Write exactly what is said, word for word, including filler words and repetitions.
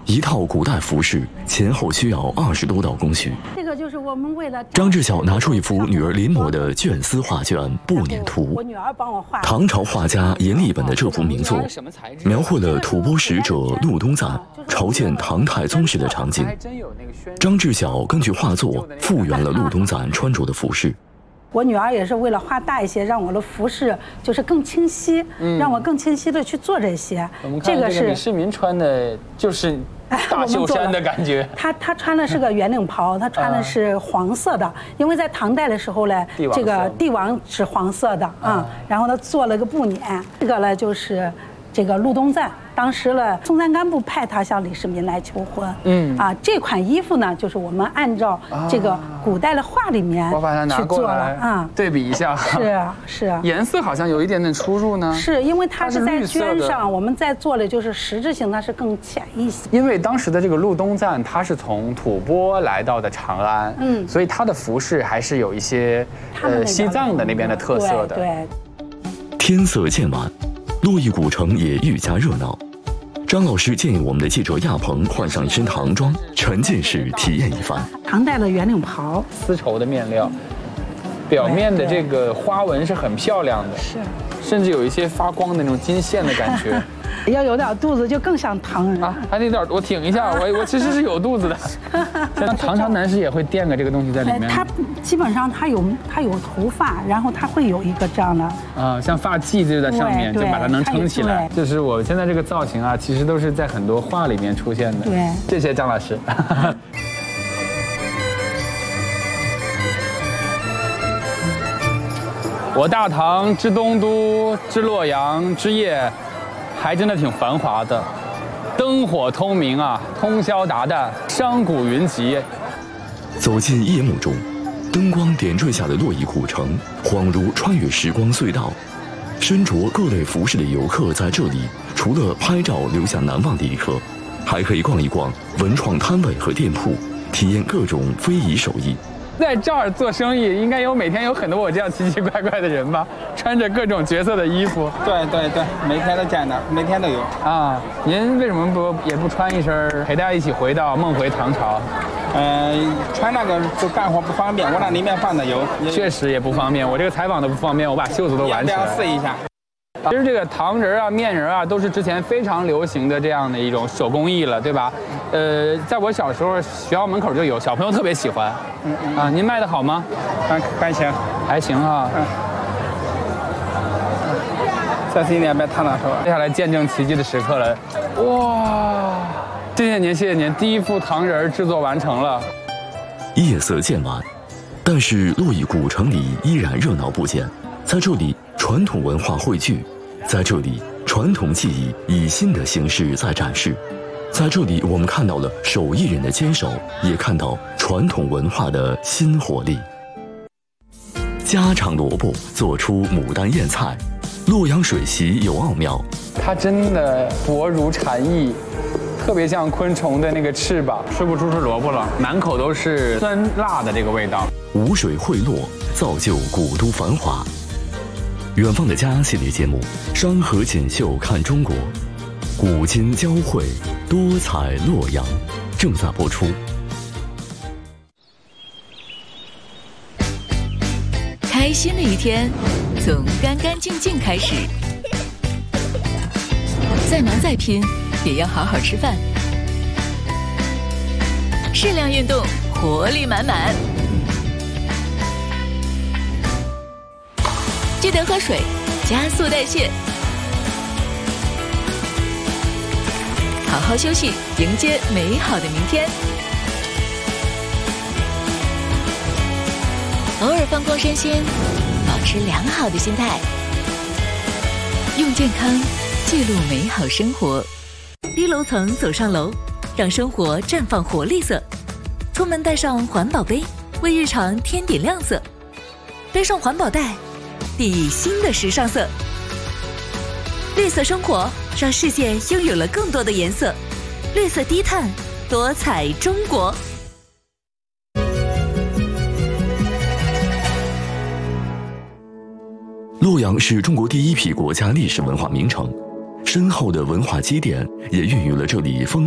一套古代服饰前后需要二十多道工序。 这个就是我们为了张志晓拿出一幅女儿临摹的绢丝画卷《步辇图》， 我女儿帮我画。 唐朝画家阎立本的这幅名作，描绘了吐蕃使者陆东赞朝见唐太宗时的场景。张志晓根据画作复原了陆东赞穿着的服饰。 我女儿也是为了画大一些，让我的服饰就是更清晰，嗯、让我更清晰的去做这些。 我们看这个是李世民穿的，就是大袖衫的感觉。 他他穿的是个圆领袍，他穿的是黄色的，因为在唐代的时候呢，这个帝王是黄色的啊。然后他做了个布辇，这个呢就是这个陆东赞。当时呢，松赞干布派他向李世民来求婚。嗯啊，这款衣服呢，就是我们按照这个古代的画里面我把它拿过来啊，对比一下。 是啊，是啊， 颜色好像有一点点出入呢。 是因为它是在绢上，我们在做的就是实质性，它是更浅一些。 因为当时的这个陆东赞他是从吐蕃来到的长安，嗯，所以他的服饰还是有一些呃西藏的那边的特色的。 对。 天色渐晚，洛邑古城也愈加热闹。张老师建议我们的记者亚鹏换上一身唐装，沉浸式体验一番。 唐代的圆领袍， 丝绸的面料，表面的这个花纹是很漂亮的，是，甚至有一些发光的那种金线的感觉。 要有点肚子就更像唐人啊！ 还得点，我挺一下，我我其实是有肚子的。像唐朝男士也会垫个这个东西在里面。 他基本上他有他有头发，然后他会有一个这样的啊，像发髻就在上面，就把它能撑起来。就是我现在这个造型啊，其实都是在很多画里面出现的。 对， 谢谢张老师。我大唐之东都之洛阳之夜，还真的挺繁华的，灯火通明啊，通宵达旦，商贾云集。 走进夜幕中，灯光点缀下的洛邑古城，恍如穿越时光隧道。身着各类服饰的游客在这里，除了拍照留下难忘的一刻，还可以逛一逛文创摊位和店铺，体验各种非遗手艺。 在这儿做生意，应该有每天有很多我这样奇奇怪怪的人吧，穿着各种角色的衣服。 对对对，每天都见的，每天都有啊。您为什么不也不穿一身陪大家一起回到梦回唐朝？ 嗯、呃，穿那个就干活不方便，我那里面放的油， 确实也不方便。我这个采访都不方便，我把袖子都挽起来。 要试一下。 其实这个糖人啊、面人啊，都是之前非常流行的这样的一种手工艺了，对吧？呃，在我小时候，学校门口就有，小朋友特别喜欢。嗯嗯啊，您卖的好吗？ 还还行， 还行啊。嗯。 小心一点，别烫到手。 接下来见证奇迹的时刻了，哇！谢谢您，谢谢您，第一副糖人制作完成了。 夜色渐晚，但是洛邑古城里依然热闹不减，在这里。传统文化汇聚，在这里，传统技艺以新的形式在展示。在这里，我们看到了手艺人的坚守，也看到传统文化的新活力。家常萝卜做出牡丹燕菜，洛阳水席有奥妙。 它真的薄如蝉翼，特别像昆虫的那个翅膀，吃不出是萝卜了，满口都是酸辣的这个味道。 五水汇洛，造就古都繁华。远方的家系列节目《山河锦绣看中国》，古今交汇，多彩洛阳正在播出。 开心的一天从干干净净开始，再忙再拼也要好好吃饭，适量运动，活力满满。记得喝水，加速代谢。好好休息，迎接美好的明天。偶尔放空身心，保持良好的心态，用健康记录美好生活。低楼层走上楼，让生活绽放活力色。出门带上环保杯，为日常添点亮色。背上环保袋，递新的时尚色。绿色生活让世界拥有了更多的颜色。绿色低碳，多彩中国。 洛阳是中国第一批国家历史文化名城，深厚的文化积淀也孕育了这里丰